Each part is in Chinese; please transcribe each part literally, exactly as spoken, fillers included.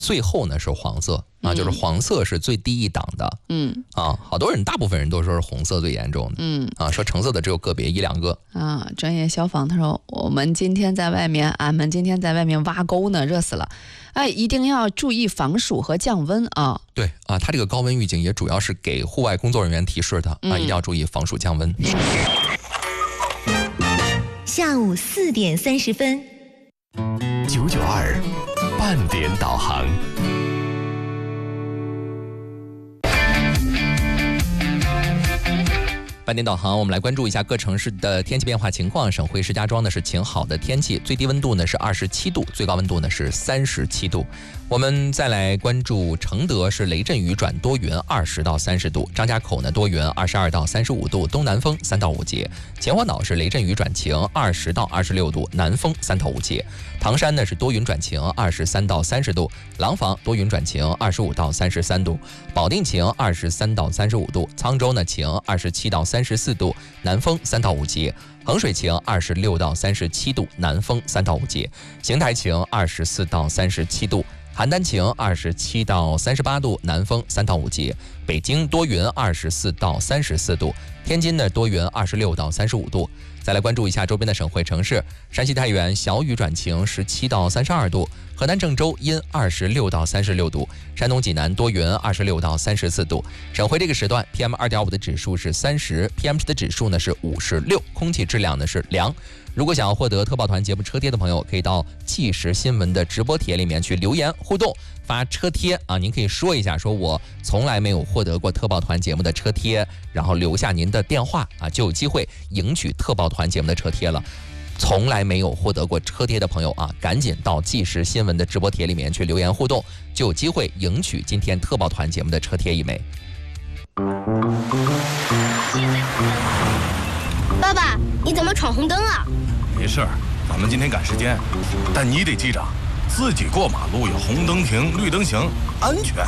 最后呢是黄色啊，就是黄色是最低一档的。嗯啊，好多人，大部分人都说是红色最严重的。嗯啊，说橙色的只有个别一两个。 啊，专业消防他说，我们今天在外面，俺们今天在外面挖沟呢，热死了。哎，一定要注意防暑和降温啊。 对啊，它这个高温预警也主要是给户外工作人员提示的、嗯、啊，一定要注意防暑降温。 下午四点三十分， 九九二半点导航。 半点导航，我们来关注一下各城市的天气变化情况。省会石家庄呢是晴好的天气，最低温度呢是二十七度，最高温度呢是三十七度。我们再来关注承德是雷阵雨转多云，二十到三十度；张家口呢多云，二十二到三十五度，东南风三到五节；秦皇岛是雷阵雨转晴，二十到二十六度，南风三到五节；唐山呢是多云转晴，二十三到三十度；廊坊多云转晴，二十五到三十三度；保定晴，二十三到三十五度；沧州呢晴，二十七到三十四度，南风三到五节；衡水晴，二十六到三十七度，南风三到五节；邢台晴，二十四到三十七度。邯郸晴，二十七到三十八度，南风三到五节；北京多云，二十四到三十四度；天津呢多云，二十六到三十五度。再来关注一下周边的省会城市：山西太原小雨转晴，十七到三十二度；河南郑州阴，二十六到三十六度；山东济南多云，二十六到三十四度。省会这个时段 P M 二点五 的指数是三十 ，P M 十 的指数呢是五十六，空气质量呢是良。如果想要获得特报团节目车贴的朋友，可以到纪实新闻的直播帖里面去留言互动，发车贴啊，您可以说一下，说我从来没有获得过特报团节目的车贴，然后留下您的电话啊，就有机会赢取特报团节目的车贴了。从来没有获得过车贴的朋友啊，赶紧到纪实新闻的直播帖里面去留言互动，就有机会赢取今天特报团节目的车贴一枚。 爸爸，你怎么闯红灯啊？ 没事，咱们今天赶时间，但你得记着，自己过马路要红灯停，绿灯行，安全。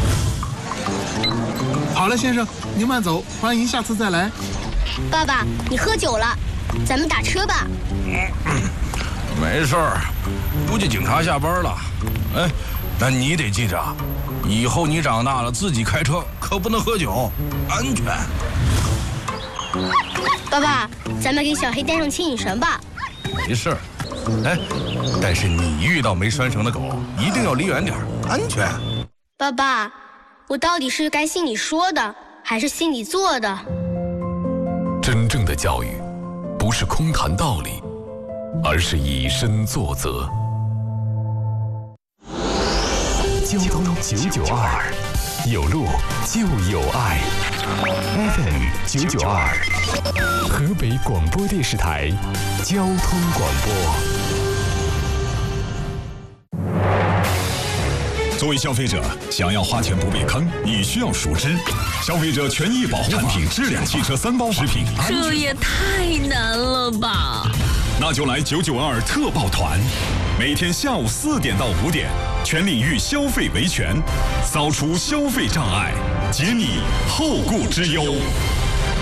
好了，先生，您慢走，欢迎下次再来。 爸爸，你喝酒了，咱们打车吧。 嗯、没事儿，估计警察下班了。哎，那你得记着，以后你长大了自己开车可不能喝酒，安全。 爸爸，咱们给小黑带上牵引绳吧。 没事，哎，但是你遇到没拴绳的狗，一定要离远点，安全。 爸爸，我到底是该信你说的，还是信你做的？ 真正的教育，不是空谈道理，而是以身作则。交通九九二，有路就有爱。F M 九九二，河北广播电视台交通广播。 作为消费者，想要花钱不被坑，你需要熟知消费者权益保护产品质量汽车三包食品安全。 这也太难了吧！ 那就来九九二特报团，每天下午四点到五点，全领域消费维权，扫除消费障碍，解你后顾之忧。